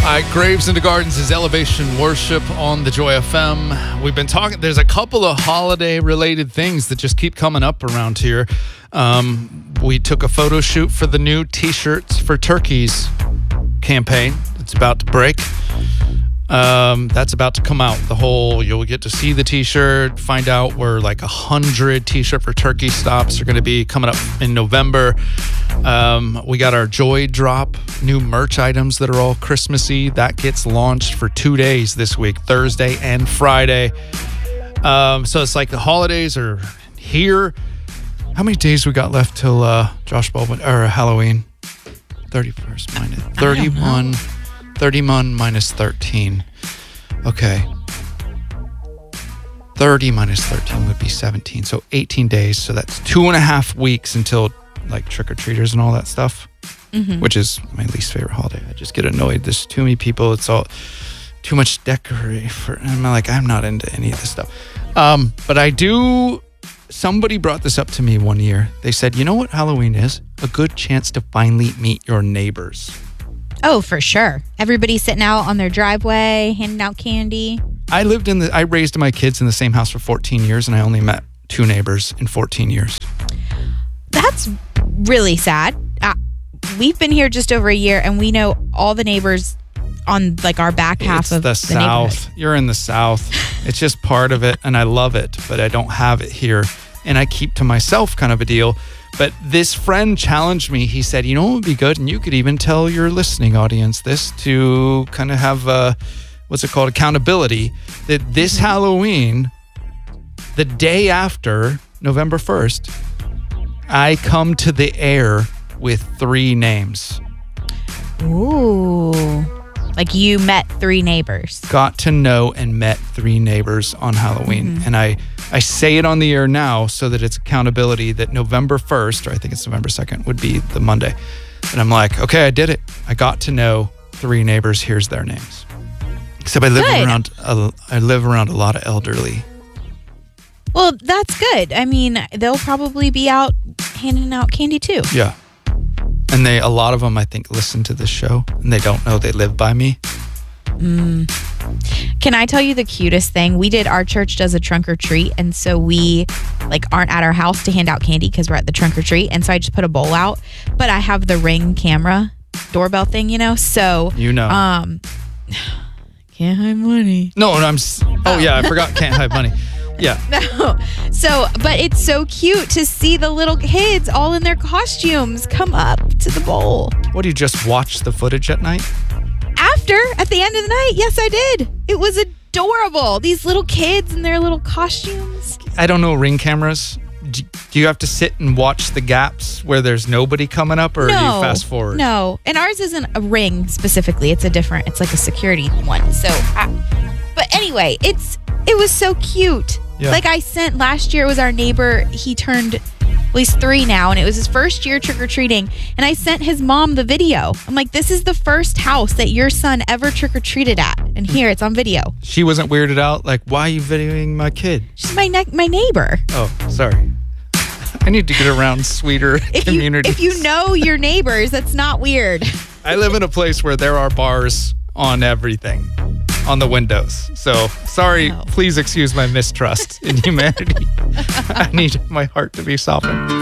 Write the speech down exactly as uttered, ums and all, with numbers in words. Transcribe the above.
All right, Graves into Gardens is Elevation Worship on the Joy F M. We've been talking, there's a couple of holiday-related things that just keep coming up around here. Um, we took a photo shoot for the new T-Shirts for Turkeys campaign. It's about to break. Um, that's about to come out. The whole, you'll get to see the T-shirt, find out where like a hundred T-Shirt for Turkey stops are going to be coming up in November. Um, we got our Joy Drop new merch items that are all Christmassy. That gets launched for two days this week, Thursday and Friday. Um, so it's like the holidays are here. How many days we got left till uh, Josh Baldwin or Halloween? thirty-first minus thirty-one. thirty-one minus thirteen. Okay. thirty minus thirteen would be seventeen. So eighteen days. So that's two and a half weeks until like trick-or-treaters and all that stuff, mm-hmm. which is my least favorite holiday. I just get annoyed. There's too many people. It's all too much decoration. For, I'm like, I'm not into any of this stuff. Um, but I do... Somebody brought this up to me one year. They said, you know what Halloween is? A good chance to finally meet your neighbors. Oh, for sure. Everybody's sitting out on their driveway, handing out candy. I lived in the, I raised my kids in the same house for fourteen years, and I only met two neighbors in fourteen years. That's really sad. Uh, we've been here just over a year, and we know all the neighbors on like our back half it's of the, the South. You're in the South. It's just part of it, and I love it, but I don't have it here, and I keep to myself kind of a deal. But this friend challenged me. He said, you know what would be good? And you could even tell your listening audience this to kind of have, uh, what's it called, accountability, that this mm-hmm. Halloween, the day after November first, I come to the air with three names. Ooh. Like you met three neighbors. Got to know and met three neighbors on Halloween. Mm-hmm. And I, I say it on the air now so that it's accountability that November first, or I think it's November second, would be the Monday. And I'm like, okay, I did it. I got to know three neighbors. Here's their names. Except I live good. around a, I live around a lot of elderly. Well, that's good. I mean, they'll probably be out handing out candy too. Yeah. And they, a lot of them, I think, listen to this show, and they don't know they live by me. Mm. Can I tell you the cutest thing? We did, our church does a trunk or treat, and so we like aren't at our house to hand out candy because we're at the trunk or treat, and so I just put a bowl out. But I have the Ring camera doorbell thing, you know. So you know, um, can't hide money. No, no I'm. Oh yeah, I forgot. Can't hide money. Yeah. No. So, but it's so cute to see the little kids all in their costumes come up to the bowl. What, do you just watch the footage at night? After, at the end of the night, yes, I did. It was adorable. These little kids in their little costumes. I don't know Ring cameras. Do you have to sit and watch the gaps where there's nobody coming up, or no, do you fast forward? No. And ours isn't a Ring specifically. It's a different, it's like a security one. So, I, but anyway, it's, it was so cute. Yeah. Like I sent last year, it was our neighbor. He turned, well, he's three now, and it was his first year trick-or-treating. And I sent his mom the video. I'm like, this is the first house that your son ever trick-or-treated at. And here, it's on video. She wasn't weirded out? Like, why are you videoing my kid? She's my ne- my neighbor. Oh, sorry. I need to get around sweeter if communities. You, if you know your neighbors, that's not weird. I live in a place where there are bars on everything. On the windows. So, sorry, oh. Please excuse my mistrust in humanity. I need my heart to be softened.